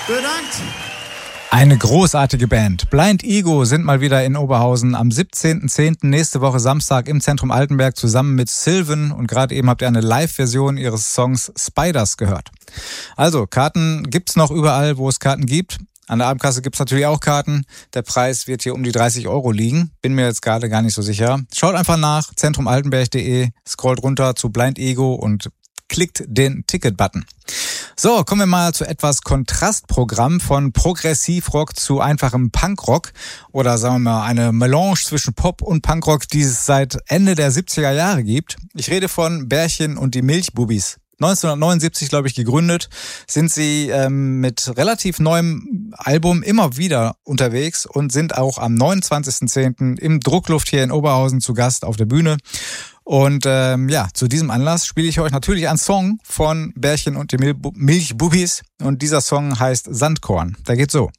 Bedankt. Eine großartige Band. Blind Ego sind mal wieder in Oberhausen am 17.10. nächste Woche Samstag im Zentrum Altenberg zusammen mit Sylvan. Und gerade eben habt ihr eine Live-Version ihres Songs Spiders gehört. Also, Karten gibt's noch überall, wo es Karten gibt. An der Abendkasse gibt's natürlich auch Karten. Der Preis wird hier um die 30 € liegen. Bin mir jetzt gerade gar nicht so sicher. Schaut einfach nach zentrumaltenberg.de, scrollt runter zu Blind Ego und klickt den Ticket-Button. So, kommen wir mal zu etwas Kontrastprogramm von Progressivrock zu einfachem Punkrock oder sagen wir mal eine Melange zwischen Pop und Punkrock, die es seit Ende der 70er Jahre gibt. Ich rede von Bärchen und die Milchbubis. 1979, glaube ich, gegründet, sind sie mit relativ neuem Album immer wieder unterwegs und sind auch am 29.10. im Druckluft hier in Oberhausen zu Gast auf der Bühne. Und zu diesem Anlass spiele ich euch natürlich einen Song von Bärchen und die Milchbubis. Und dieser Song heißt Sandkorn. Da geht's so.